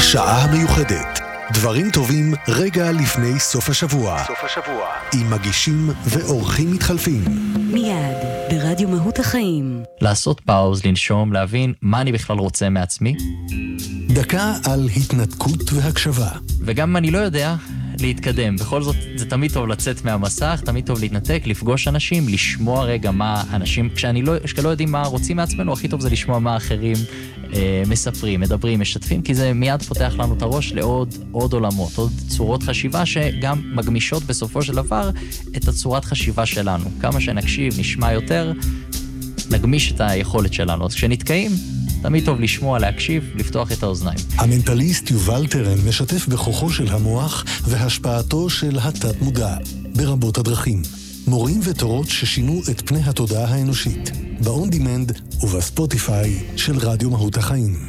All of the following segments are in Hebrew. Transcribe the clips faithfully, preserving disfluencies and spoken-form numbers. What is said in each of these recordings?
השעה המיוחדת. דברים טובים רגע לפני סוף השבוע. סוף השבוע. עם מגישים ואורחים מתחלפים. מיד, ברדיו מהות החיים. לעשות פאוז, לנשום, להבין מה אני בכלל רוצה מעצמי. דקה על התנתקות והקשבה. וגם אם אני לא יודע, להתקדם. בכל זאת, זה תמיד טוב לצאת מהמסך, תמיד טוב להתנתק, לפגוש אנשים, לשמוע רגע מה אנשים, כשאני לא, כשלא יודעים מה רוצים מעצמנו, הכי טוב זה לשמוע מה אחרים אה, מספרים, מדברים, משתפים, כי זה מיד פותח לנו את הראש לעוד עוד עולמות, עוד צורות חשיבה שגם מגמישות בסופו של דבר את הצורת חשיבה שלנו. כמה שנקשיב, נשמע יותר, נגמיש את היכולת שלנו. אז כשנתקעים, תמיד טוב לשמוע, להקשיב, לפתוח את האוזניים. המנטליסט יובל טרן משתף בכוחו של המוח והשפעתו של התת מודע ברבות הדרכים. מורים ותורות ששינו את פני התודעה האנושית. באון דימנד ובספוטיפיי של רדיו מהות החיים.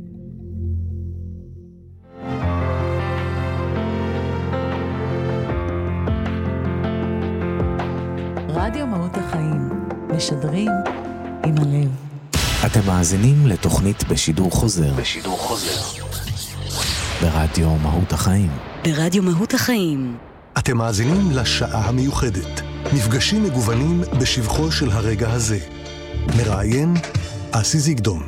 רדיו מהות החיים. משדרים עם הלב. אתם מאזינים לתוכנית בשידור חוזר. בשידור חוזר. ברדיו מהות החיים. ברדיו מהות החיים. אתם מאזינים לשעה המיוחדת. מפגשים מגוונים בשבחו של הרגע הזה. מראיין אסי זיגדון.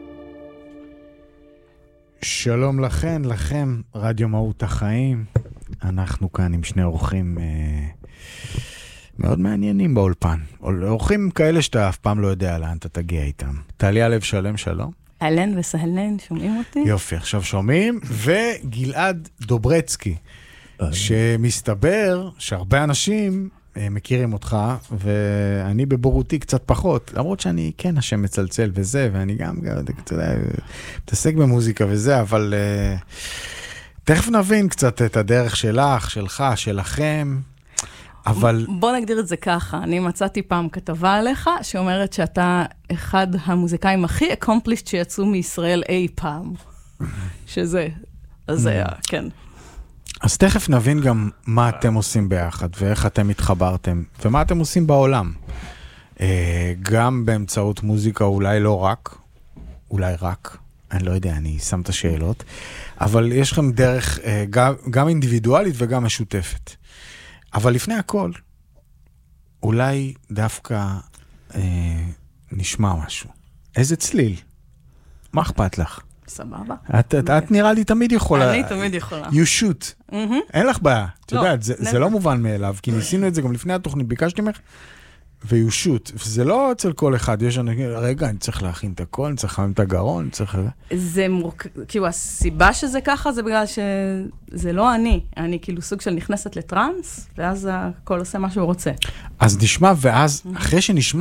שלום לכן, לכם, רדיו מהות החיים. אנחנו כאן עם שני אורחים אה, מאוד מעניינים באולפן. אורחים כאלה שאתה אף פעם לא יודע לאן אתה תגיע איתם. טליה לב שלם, שלום. אהלן וסהלן, שומעים אותי? יופי, עכשיו שומעים. וגלעד דוברצקי, שמסתבר שהרבה אנשים מכירים אותך, ואני בבורותי קצת פחות, למרות שאני כן השם מצלצל וזה, ואני גם מתעסק במוזיקה וזה, אבל תכף נבין קצת את הדרך שלך, שלך, שלכם, אבל... בוא נגדיר את זה ככה, אני מצאתי פעם כתבה עליך, שאומרת שאתה אחד המוזיקאים הכי accomplished שיצאו מישראל אי פעם, שזה, אז זה היה, כן. אז תכף נבין גם מה אתם עושים ביחד, ואיך אתם התחברתם, ומה אתם עושים בעולם. גם באמצעות מוזיקה, אולי לא רק, אולי רק, אני לא יודע, אני שם את השאלות, אבל יש לכם דרך גם, גם אינדיבידואלית וגם משותפת. אבל לפני הכל, אולי דווקא אה, נשמע משהו. איזה צליל? מה אכפת לך? סבבה. את, את, את נראה לי תמיד יכולה. אני תמיד יכולה. You shoot. Mm-hmm. אין לך בעיה. את לא, יודעת, זה, זה לא מובן מאליו, כי ניסינו את זה גם לפני התוכנית, ביקשתי ממך, ו-you shoot. זה לא אצל כל אחד. יש אני, רגע, אני צריך להכין את הכל, אני צריך להכין את הגרון, אני צריך... זה מורכב, כאילו, הסיבה שזה ככה, זה בגלל שזה לא אני. אני כאילו סוג של נכנסת לטרנס, ואז הכל עושה מה שהוא רוצה. אז נשמע, ואז אחרי שנשמע,